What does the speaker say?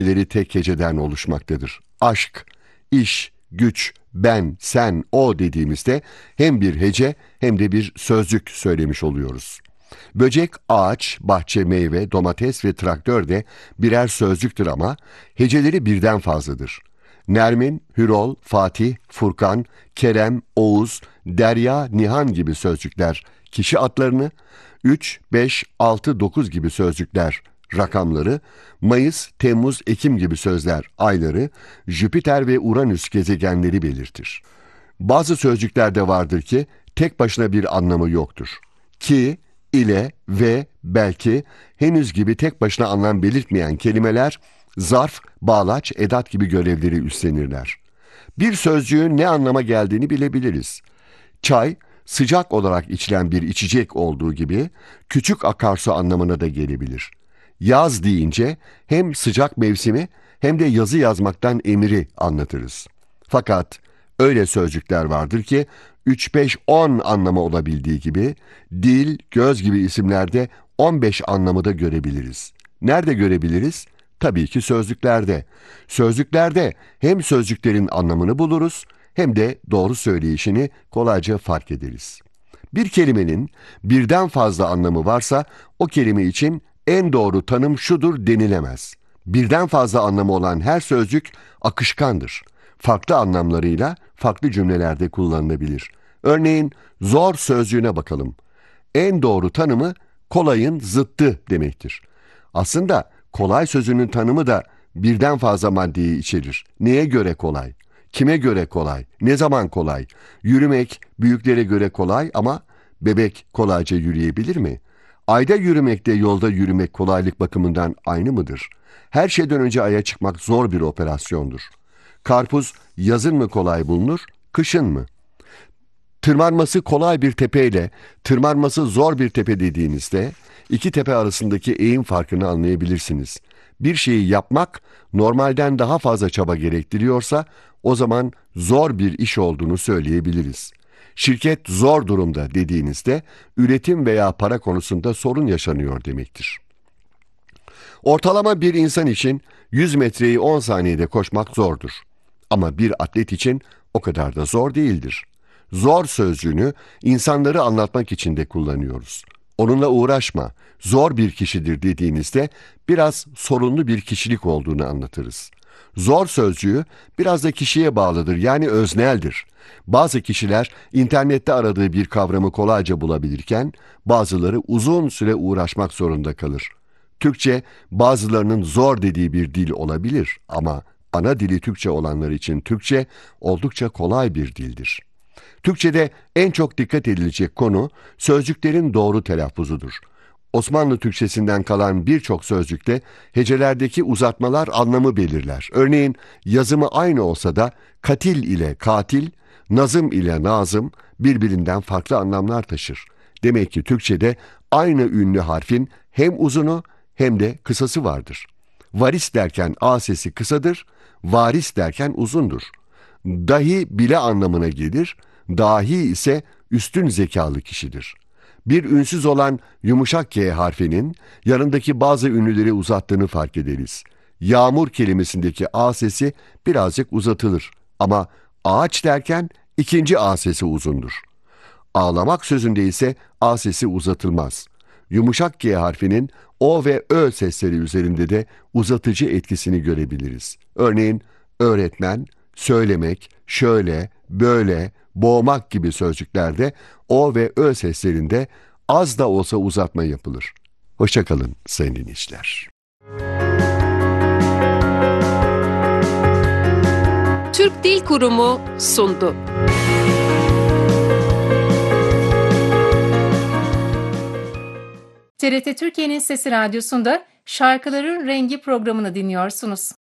kelimeleri tek heceden oluşmaktadır. Aşk, iş, güç, ben, sen, o dediğimizde hem bir hece hem de bir sözcük söylemiş oluyoruz. Böcek, ağaç, bahçe, meyve, domates ve traktör de birer sözcüktür ama heceleri birden fazladır. Nermin, Hürol, Fatih, Furkan, Kerem, Oğuz, Derya, Nihan gibi sözcükler kişi adlarını, 3, 5, 6, 9 gibi sözcükler rakamları, Mayıs, Temmuz, Ekim gibi sözler ayları, Jüpiter ve Uranüs gezegenleri belirtir. Bazı sözcüklerde vardır ki tek başına bir anlamı yoktur. Ki, ile, ve, belki, henüz gibi tek başına anlam belirtmeyen kelimeler zarf, bağlaç, edat gibi görevleri üstlenirler. Bir sözcüğün ne anlama geldiğini bilebiliriz. Çay, sıcak olarak içilen bir içecek olduğu gibi küçük akarsu anlamına da gelebilir. Yaz deyince hem sıcak mevsimi hem de yazı yazmaktan emiri anlatırız. Fakat öyle sözcükler vardır ki 3, 5, 10 anlamı olabildiği gibi dil, göz gibi isimlerde 15 anlamı da görebiliriz. Nerede görebiliriz? Tabii ki sözlüklerde. Sözlüklerde hem sözcüklerin anlamını buluruz hem de doğru söyleyişini kolayca fark ederiz. Bir kelimenin birden fazla anlamı varsa o kelime için en doğru tanım şudur denilemez. Birden fazla anlamı olan her sözcük akışkandır. Farklı anlamlarıyla farklı cümlelerde kullanılabilir. Örneğin zor sözcüğüne bakalım. En doğru tanımı kolayın zıttı demektir. Aslında kolay sözünün tanımı da birden fazla maddeyi içerir. Neye göre kolay? Kime göre kolay? Ne zaman kolay? Yürümek büyüklere göre kolay ama bebek kolayca yürüyebilir mi? Ayda yürümekte yolda yürümek kolaylık bakımından aynı mıdır? Her şeyden önce aya çıkmak zor bir operasyondur. Karpuz yazın mı kolay bulunur, kışın mı? Tırmanması kolay bir tepeyle tırmanması zor bir tepe dediğinizde iki tepe arasındaki eğim farkını anlayabilirsiniz. Bir şeyi yapmak normalden daha fazla çaba gerektiriyorsa o zaman zor bir iş olduğunu söyleyebiliriz. Şirket zor durumda dediğinizde üretim veya para konusunda sorun yaşanıyor demektir. Ortalama bir insan için 100 metreyi 10 saniyede koşmak zordur. Ama bir atlet için o kadar da zor değildir. Zor sözcüğünü insanları anlatmak için de kullanıyoruz. Onunla uğraşma, zor bir kişidir dediğinizde biraz sorunlu bir kişilik olduğunu anlatırız. Zor sözcüğü biraz da kişiye bağlıdır, yani özneldir. Bazı kişiler internette aradığı bir kavramı kolayca bulabilirken bazıları uzun süre uğraşmak zorunda kalır. Türkçe bazılarının zor dediği bir dil olabilir ama ana dili Türkçe olanlar için Türkçe oldukça kolay bir dildir. Türkçe'de en çok dikkat edilecek konu sözcüklerin doğru telaffuzudur. Osmanlı Türkçesinden kalan birçok sözcükte hecelerdeki uzatmalar anlamı belirler. Örneğin yazımı aynı olsa da katil ile katil, nazım ile nazım birbirinden farklı anlamlar taşır. Demek ki Türkçe'de aynı ünlü harfin hem uzunu hem de kısası vardır. Varis derken A sesi kısadır, varis derken uzundur. Dahi bile anlamına gelir, dahi ise üstün zekalı kişidir. Bir ünsüz olan yumuşak K harfinin yanındaki bazı ünlüleri uzattığını fark ederiz. Yağmur kelimesindeki A sesi birazcık uzatılır ama ağaç derken ikinci A sesi uzundur. Ağlamak sözünde ise A sesi uzatılmaz. Yumuşak G harfinin O ve Ö sesleri üzerinde de uzatıcı etkisini görebiliriz. Örneğin öğretmen, söylemek, şöyle, böyle, boğmak gibi sözcüklerde O ve Ö seslerinde az da olsa uzatma yapılır. Hoşça kalın sayın dinleyiciler. Türk Dil Kurumu sundu. TRT Türkiye'nin Sesi Radyosu'nda Şarkıların Rengi programını dinliyorsunuz.